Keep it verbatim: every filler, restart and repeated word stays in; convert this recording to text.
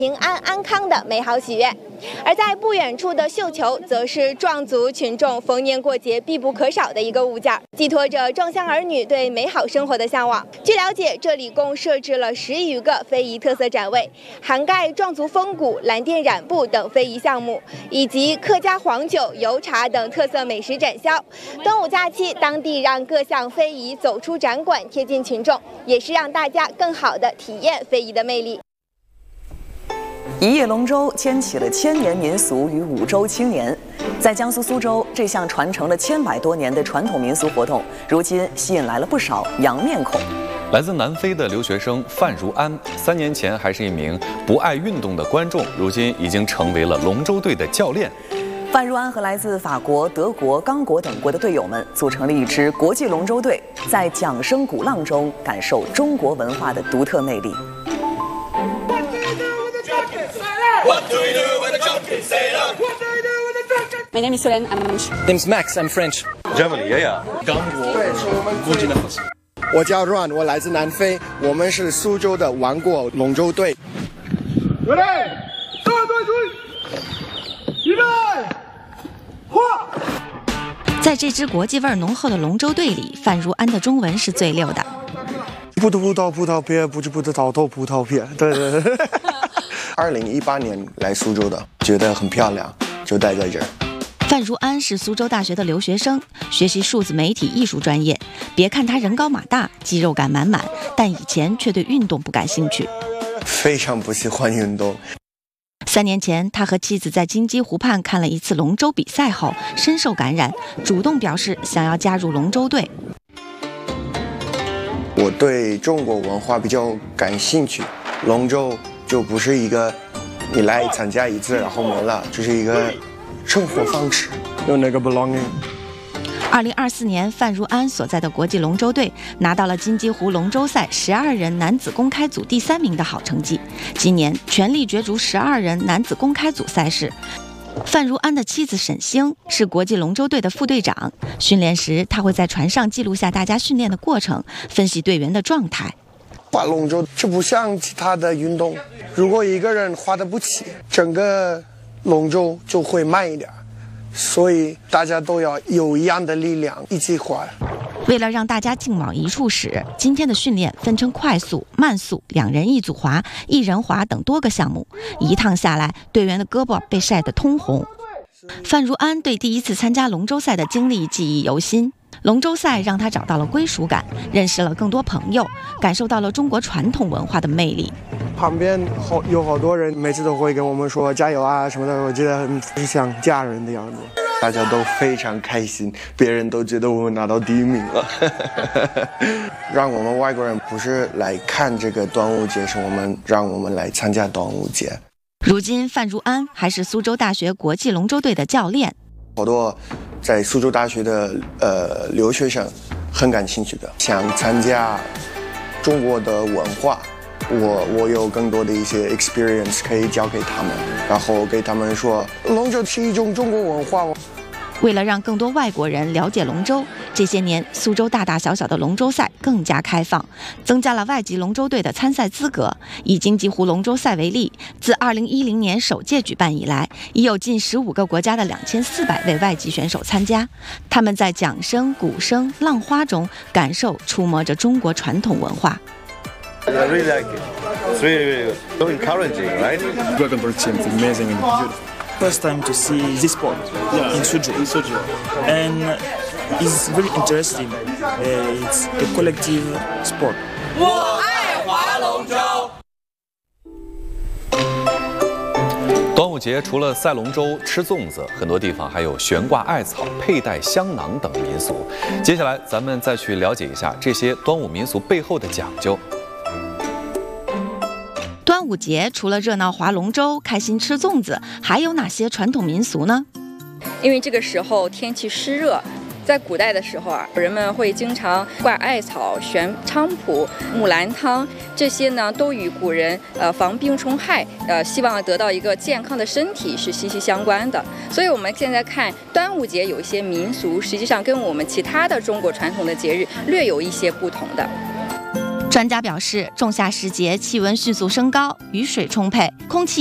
平安安康的美好喜悦。而在不远处的绣球，则是壮族群众逢年过节必不可少的一个物件，寄托着壮乡儿女对美好生活的向往。据了解，这里共设置了十余个非遗特色展位，涵盖壮族风骨、蓝靛染布等非遗项目，以及客家黄酒、油茶等特色美食展销。端午假期，当地让各项非遗走出展馆，贴近群众，也是让大家更好地体验非遗的魅力。 一叶龙舟牵起了千年民俗与五洲青年。在江苏苏州，这项传承了千百多年的传统民俗活动，如今吸引来了不少洋面孔。 来自南非的留学生范如安，三年前还是一名不爱运动的观众，如今已经成为了龙舟队的教练。 范如安和来自法国、德国、刚果等国的队友们组成了一支国际龙舟队，在桨声鼓浪中感受中国文化的独特魅力。 What do we do when the junkies say no? What do we do when the junkies? My name is Soren. I'm French. My name is Max. I'm French. Germany, yeah, yeah. 刚果，估计呢。 我叫 Ron， 我来自南非，我们是苏州的王国龙舟队。 预备，大队出，预备，画。 在这支国际味浓厚的龙舟队里，范如安的中文是最溜的。 葡萄葡萄葡萄片，不是葡萄桃头葡萄片。对对对。二零一八年来苏州的，觉得很漂亮，就待在这儿。 范如安是苏州大学的留学生，学习数字媒体艺术专业。别看他人高马大，肌肉感满满，但以前却对运动不感兴趣， 非常不喜欢运动。 三年前，他和妻子在金鸡湖畔看了一次龙舟比赛后，深受感染，主动表示想要加入龙舟队。 我对中国文化比较感兴趣，龙舟就不是一个你来参加一次然后没了，就是一个生活方式，有那个 belonging。 二零二四年，范如安所在的国际龙舟队拿到了金鸡湖龙舟赛十二人男子公开组第三名的好成绩。今年全力角逐十二人男子公开组赛事。范如安的妻子沈星是国际龙舟队的副队长，训练时他会在船上记录下大家训练的过程，分析队员的状态。 划龙舟就不像其他的运动，如果一个人划得不起，整个龙舟就会慢一点，所以大家都要有一样的力量一起划。 为了让大家劲往一处使，今天的训练分成快速、慢速、两人一组划、一人划等多个项目，一趟下来，队员的胳膊被晒得通红。范如安对第一次参加龙舟赛的经历记忆犹新。龙舟赛让他找到了归属感，认识了更多朋友，感受到了中国传统文化的魅力。 旁边好有好多人，每次都会跟我们说加油啊什么的，我觉得很像家人的样子。大家都非常开心，别人都觉得我们拿到第一名了。让我们外国人不是来看这个端午节，是我们让我们来参加端午节。 如今，范如安还是苏州大学国际龙舟队的教练。 好多在苏州大学的呃留学生很感兴趣的，想参加中国的文化，我我有更多的一些 experience 可以教给他们，然后给他们说龙舟是一种中国文化。 为了让更多外国人了解龙舟，这些年苏州大大小小的龙舟赛更加开放，增加了外籍龙舟队的参赛资格。以金鸡湖龙舟赛为例，自二零一零年首届举办以来，已有近十五个国家的两千四百位外籍选手参加。他们在桨声、鼓声、浪花中感受、触摸着中国传统文化。 I really like it. It's really, really so encouraging, right? Dragon Boat team is amazing and beautiful. First time to see this sport yeah. in Suzhou. In Suzhou. And it's very interesting. Uh, it's a collective sport. 我爱划龙舟。 端午节除了赛龙舟、吃粽子，很多地方还有悬挂艾草、佩戴香囊等民俗。接下来，咱们再去了解一下这些端午民俗背后的讲究。 端午节除了热闹划龙舟、开心吃粽子，还有哪些传统民俗呢？ 因为这个时候天气湿热，在古代的时候啊，人们会经常挂艾草、悬菖蒲、木兰汤，这些呢都与古人呃防病虫害，呃希望得到一个健康的身体是息息相关的。所以我们现在看端午节有一些民俗，实际上跟我们其他的中国传统的节日略有一些不同的。 专家表示，仲夏时节气温迅速升高，雨水充沛，空气